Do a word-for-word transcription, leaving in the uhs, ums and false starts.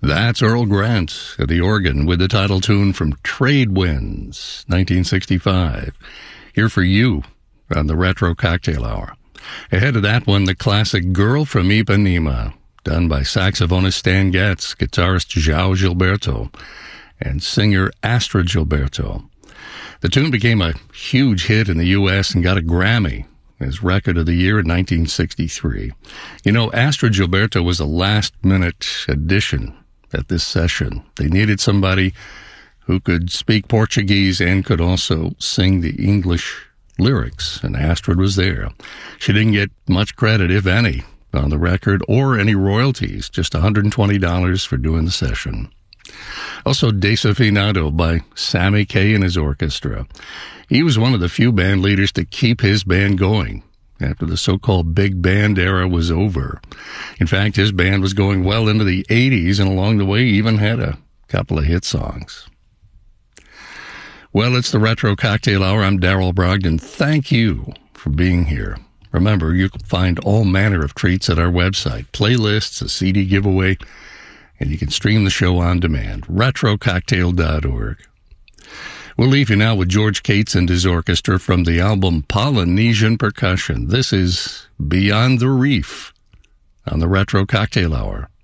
That's Earl Grant at the organ with the title tune from Trade Winds, nineteen sixty-five. Here for you on the Retro Cocktail Hour. Ahead of that one, the classic Girl from Ipanema, done by saxophonist Stan Getz, guitarist João Gilberto, and singer Astrud Gilberto. The tune became a huge hit in the U S and got a Grammy as Record of the Year in nineteen sixty-three. You know, Astrud Gilberto was a last-minute addition at this session. They needed somebody who could speak Portuguese and could also sing the English lyrics, and Astrud was there. She didn't get much credit, if any, on the record, or any royalties, just one hundred twenty dollars for doing the session. Also, Desafinado by Sammy Kaye and his orchestra. He was one of the few band leaders to keep his band going after the so-called big band era was over. In fact, his band was going well into the eighties, and along the way even had a couple of hit songs. Well, it's the Retro Cocktail Hour. I'm Darrell Brogdon. Thank you for being here. Remember, you can find all manner of treats at our website, playlists, a C D giveaway, and you can stream the show on demand, retro cocktail dot org. We'll leave you now with George Cates and his orchestra from the album Polynesian Percussion. This is Beyond the Reef on the Retro Cocktail Hour.